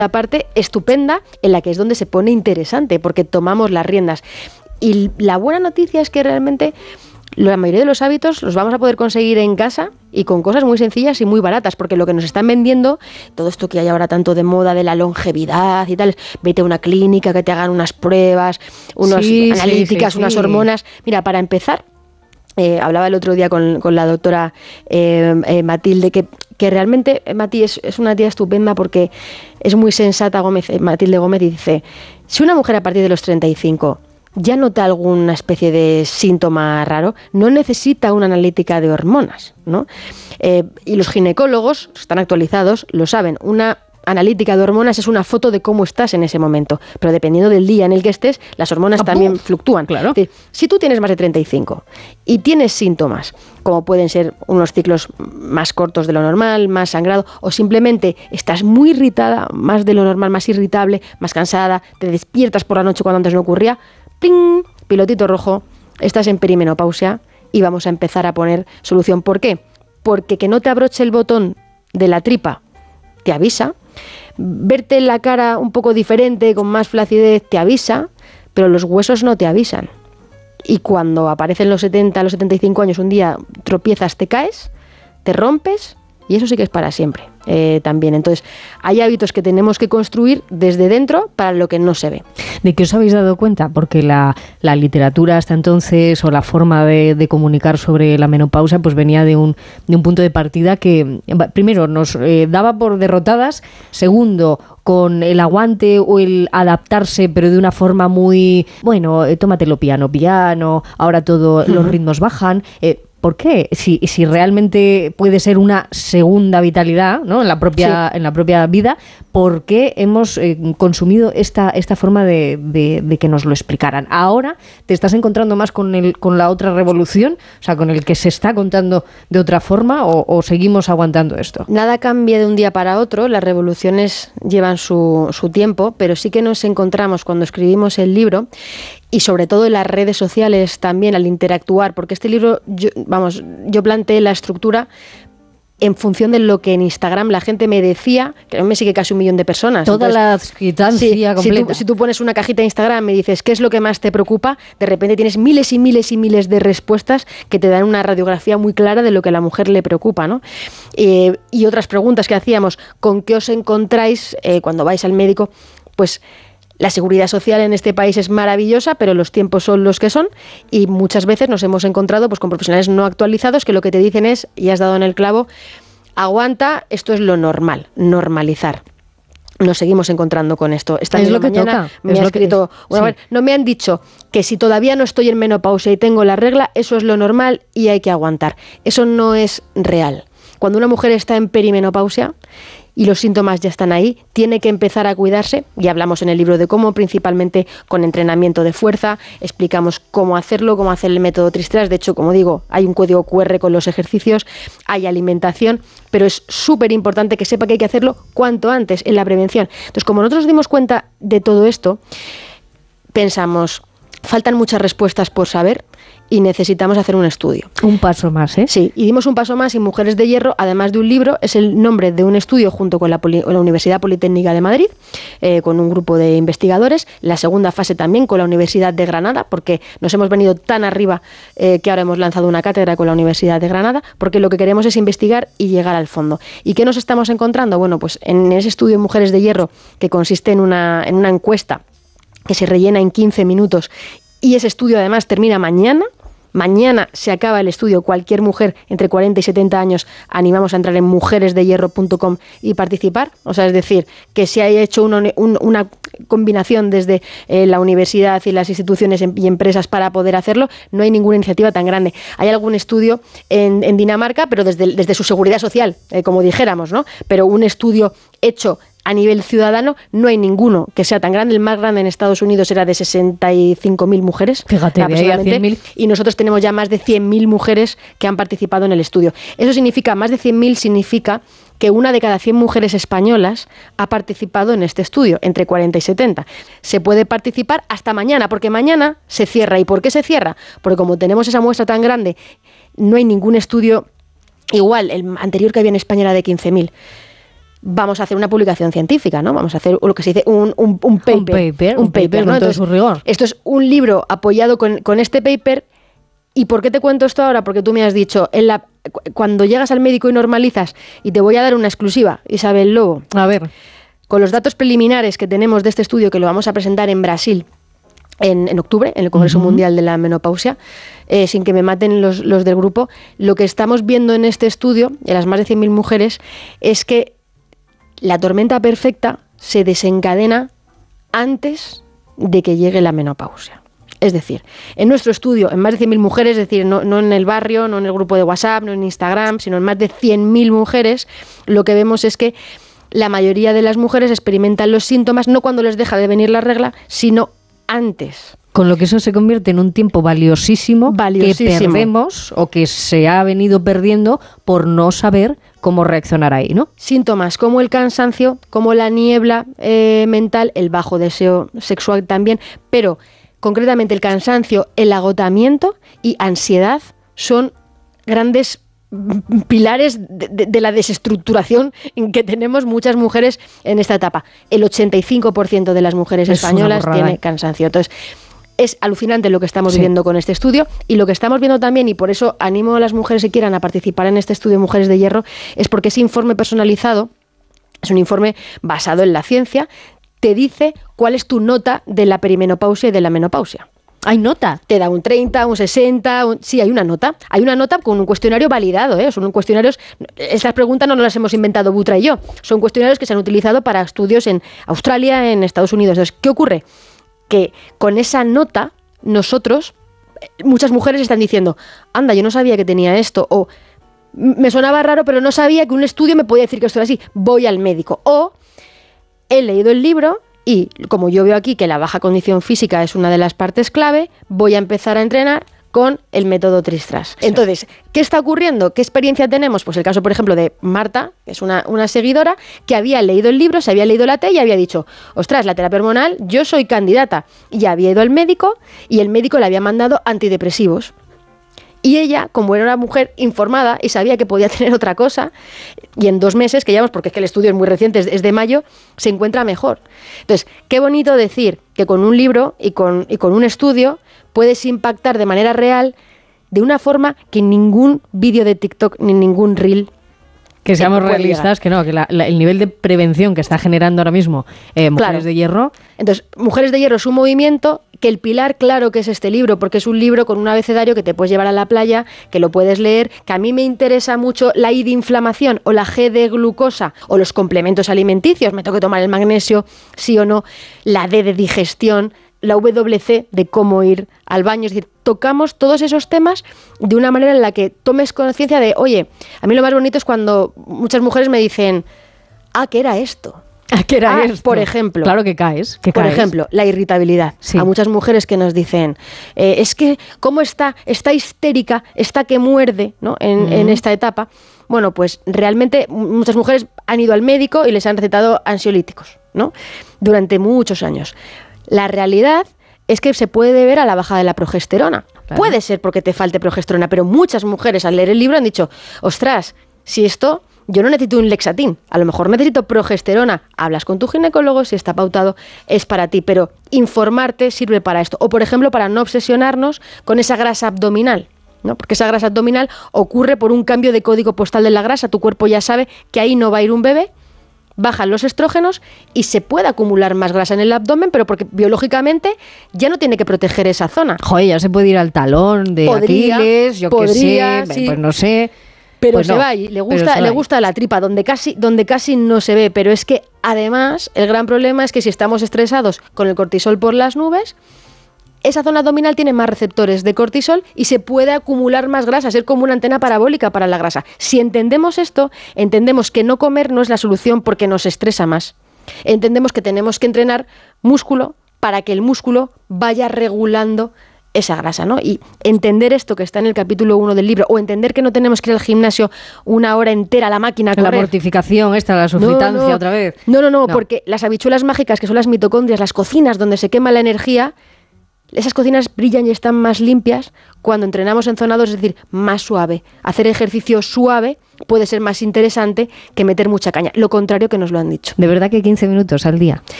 la parte estupenda en la que es donde se pone interesante, porque tomamos las riendas. Y la buena noticia es que realmente la mayoría de los hábitos los vamos a poder conseguir en casa y con cosas muy sencillas y muy baratas, porque lo que nos están vendiendo, todo esto que hay ahora tanto de moda de la longevidad y tal, vete a una clínica que te hagan unas pruebas, unas analíticas, unas hormonas. Mira, para empezar, hablaba el otro día con la doctora Matilde, que realmente Mati es una tía estupenda porque es muy sensata, Matilde Gómez, y dice, si una mujer a partir de los 35 ya nota alguna especie de síntoma raro, no necesita una analítica de hormonas, ¿no? Y los ginecólogos, están actualizados, lo saben, una analítica de hormonas es una foto de cómo estás en ese momento, pero dependiendo del día en el que estés, las hormonas también fluctúan. Claro. Es decir, si tú tienes más de 35 y tienes síntomas, como pueden ser unos ciclos más cortos de lo normal, más sangrado, o simplemente estás muy irritada, más de lo normal, más irritable, más cansada, te despiertas por la noche cuando antes no ocurría, ¡pling! Pilotito rojo, estás en perimenopausia y vamos a empezar a poner solución. ¿Por qué? Porque que no te abroche el botón de la tripa te avisa, verte en la cara un poco diferente, con más flacidez, te avisa, pero los huesos no te avisan. Y cuando aparecen los 70, los 75 años, un día tropiezas, te caes, te rompes, y eso sí que es para siempre también. Entonces, hay hábitos que tenemos que construir desde dentro para lo que no se ve. ¿De qué os habéis dado cuenta? Porque la literatura hasta entonces, o la forma de comunicar sobre la menopausia, pues venía de un punto de partida que, primero, nos daba por derrotadas, segundo, con el aguante o el adaptarse, pero de una forma muy, bueno, tómatelo piano, ahora todos los ritmos bajan. ¿Por qué? Si realmente puede ser una segunda vitalidad, ¿no? en la propia vida, ¿por qué hemos consumido esta forma de que nos lo explicaran? Ahora te estás encontrando más con la otra revolución, o sea, con el que se está contando de otra forma, o seguimos aguantando esto. Nada cambia de un día para otro, las revoluciones llevan su tiempo, pero sí que nos encontramos cuando escribimos el libro, y sobre todo en las redes sociales también al interactuar, porque este libro, yo planteé la estructura en función de lo que en Instagram la gente me decía, que me sigue casi 1 millón de personas. Toda la gitancia completa. Si tú pones una cajita de Instagram y me dices qué es lo que más te preocupa, de repente tienes miles y miles y miles de respuestas que te dan una radiografía muy clara de lo que a la mujer le preocupa, ¿no? Y otras preguntas que hacíamos, ¿con qué os encontráis cuando vais al médico? Pues la seguridad social en este país es maravillosa, pero los tiempos son los que son, y muchas veces nos hemos encontrado pues con profesionales no actualizados que lo que te dicen es, y has dado en el clavo, aguanta, esto es lo normal, normalizar. Nos seguimos encontrando con esto. Esta es lo que mañana toca. Me ha escrito no me han dicho que si todavía no estoy en menopausia y tengo la regla, eso es lo normal y hay que aguantar. Eso no es real. Cuando una mujer está en perimenopausia y los síntomas ya están ahí, tiene que empezar a cuidarse, y hablamos en el libro de cómo, principalmente con entrenamiento de fuerza, explicamos cómo hacerlo, cómo hacer el método Tristras. De hecho, como digo, hay un código QR con los ejercicios, hay alimentación, pero es súper importante que sepa que hay que hacerlo cuanto antes, en la prevención. Entonces, como nosotros nos dimos cuenta de todo esto, pensamos, faltan muchas respuestas por saber, y necesitamos hacer un estudio. Un paso más, ¿eh? Sí, y dimos un paso más, y Mujeres de Hierro, además de un libro, es el nombre de un estudio junto con la Universidad Politécnica de Madrid, con un grupo de investigadores. La segunda fase también con la Universidad de Granada, porque nos hemos venido tan arriba que ahora hemos lanzado una cátedra con la Universidad de Granada, porque lo que queremos es investigar y llegar al fondo. ¿Y qué nos estamos encontrando? Bueno, pues en ese estudio Mujeres de Hierro, que consiste en una encuesta que se rellena en 15 minutos, y ese estudio además termina mañana. Mañana se acaba el estudio. Cualquier mujer entre 40 y 70 años animamos a entrar en mujeresdehierro.com y participar. O sea, es decir, que se haya hecho una combinación desde la universidad y las instituciones y empresas para poder hacerlo. No hay ninguna iniciativa tan grande. Hay algún estudio en Dinamarca, pero desde su seguridad social, como dijéramos, ¿no? Pero un estudio hecho a nivel ciudadano no hay ninguno que sea tan grande. El más grande en Estados Unidos era de 65.000 mujeres. Fíjate, aproximadamente, de ahí a 100.000. Y nosotros tenemos ya más de 100.000 mujeres que han participado en el estudio. Eso significa, más de 100.000 significa que 1 de cada 100 mujeres españolas ha participado en este estudio, entre 40 y 70. Se puede participar hasta mañana, porque mañana se cierra. ¿Y por qué se cierra? Porque como tenemos esa muestra tan grande, no hay ningún estudio igual. El anterior que había en España era de 15.000. vamos a hacer una publicación científica, ¿no? Vamos a hacer lo que se dice un paper, ¿no? Con ¿no? todo su rigor. Esto es un libro apoyado con este paper. ¿Y por qué te cuento esto ahora? Porque tú me has dicho, cuando llegas al médico y normalizas, y te voy a dar una exclusiva, Isabel Lobo. A ver. Con los datos preliminares que tenemos de este estudio, que lo vamos a presentar en Brasil en octubre, en el Congreso Mundial de la Menopausia, sin que me maten los del grupo, lo que estamos viendo en este estudio, de las más de 100.000 mujeres, es que la tormenta perfecta se desencadena antes de que llegue la menopausia. Es decir, en nuestro estudio, en más de 100.000 mujeres, es decir, no en el barrio, no en el grupo de WhatsApp, no en Instagram, sino en más de 100.000 mujeres, lo que vemos es que la mayoría de las mujeres experimentan los síntomas no cuando les deja de venir la regla, sino antes. Con lo que eso se convierte en un tiempo valiosísimo que perdemos o que se ha venido perdiendo por no saber cómo reaccionar ahí, ¿no? Síntomas como el cansancio, como la niebla mental, el bajo deseo sexual también, pero concretamente el cansancio, el agotamiento y ansiedad son grandes pilares de la desestructuración en que tenemos muchas mujeres en esta etapa. El 85% de las mujeres españolas tiene cansancio. Entonces, es alucinante lo que estamos viviendo con este estudio, y lo que estamos viendo también, y por eso animo a las mujeres que quieran a participar en este estudio Mujeres de Hierro, es porque ese informe personalizado es un informe basado en la ciencia, te dice cuál es tu nota de la perimenopausia y de la menopausia. ¿Hay nota? Te da un 30, un 60, sí, hay una nota. Hay una nota con un cuestionario validado, ¿eh? Son cuestionarios, estas preguntas no las hemos inventado Butra y yo, son cuestionarios que se han utilizado para estudios en Australia, en Estados Unidos. Entonces, ¿qué ocurre? Que con esa nota, nosotros, muchas mujeres están diciendo, anda, yo no sabía que tenía esto, o me sonaba raro, pero no sabía que un estudio me podía decir que esto era así, voy al médico. O he leído el libro y, como yo veo aquí que la baja condición física es una de las partes clave, voy a empezar a entrenar con el método Tris-Tras. Sí. Entonces, ¿qué está ocurriendo? ¿Qué experiencia tenemos? Pues el caso, por ejemplo, de Marta, que es una seguidora, que había leído el libro, se había leído la T y había dicho, ostras, la terapia hormonal, yo soy candidata. Y había ido al médico y el médico le había mandado antidepresivos. Y ella, como era una mujer informada y sabía que podía tener otra cosa, y en 2 meses, que llevamos, porque es que el estudio es muy reciente, es de mayo, se encuentra mejor. Entonces, qué bonito decir que con un libro y con un estudio puedes impactar de manera real, de una forma que ningún vídeo de TikTok ni ningún reel. Que seamos realistas, que no, que el nivel de prevención que está generando ahora mismo Mujeres de Hierro. Entonces, Mujeres de Hierro es un movimiento que el pilar, claro que es este libro, porque es un libro con un abecedario que te puedes llevar a la playa, que lo puedes leer, que a mí me interesa mucho la I de inflamación o la G de glucosa o los complementos alimenticios, me tengo que tomar el magnesio, sí o no, la D de digestión, la WC de cómo ir al baño. Es decir, tocamos todos esos temas de una manera en la que tomes conciencia de, oye, a mí lo más bonito es cuando muchas mujeres me dicen, ¿qué era esto? ¿Qué era esto? Por ejemplo. Claro que caes. Por ejemplo, la irritabilidad. Sí. A muchas mujeres que nos dicen, es que, ¿cómo está histérica, está que muerde, ¿no? en esta etapa? Bueno, pues realmente muchas mujeres han ido al médico y les han recetado ansiolíticos, ¿no? Durante muchos años. La realidad es que se puede deber a la bajada de la progesterona. Claro. Puede ser porque te falte progesterona, pero muchas mujeres al leer el libro han dicho, ostras, si esto, yo no necesito un Lexatin, a lo mejor necesito progesterona. Hablas con tu ginecólogo, si está pautado, es para ti, pero informarte sirve para esto. O, por ejemplo, para no obsesionarnos con esa grasa abdominal, ¿no? Porque esa grasa abdominal ocurre por un cambio de código postal de la grasa. Tu cuerpo ya sabe que ahí no va a ir un bebé, bajan los estrógenos y se puede acumular más grasa en el abdomen, pero porque biológicamente ya no tiene que proteger esa zona. Joder, ya se puede ir al talón de Aquiles, yo qué sé, sí. Pues no sé. Pero pues se va y le gusta la tripa, donde casi no se ve. Pero es que además el gran problema es que si estamos estresados con el cortisol por las nubes, esa zona abdominal tiene más receptores de cortisol y se puede acumular más grasa, ser como una antena parabólica para la grasa. Si entendemos esto, entendemos que no comer no es la solución porque nos estresa más. Entendemos que tenemos que entrenar músculo para que el músculo vaya regulando esa grasa, ¿no? Y entender esto que está en el capítulo 1 del libro, o entender que no tenemos que ir al gimnasio 1 hora entera a la máquina a correr. La mortificación la sufritancia otra vez. No, porque las habichuelas mágicas, que son las mitocondrias, las cocinas donde se quema la energía, esas cocinas brillan y están más limpias cuando entrenamos en zona 2, es decir, más suave. Hacer ejercicio suave puede ser más interesante que meter mucha caña, lo contrario que nos lo han dicho. De verdad que 15 minutos al día.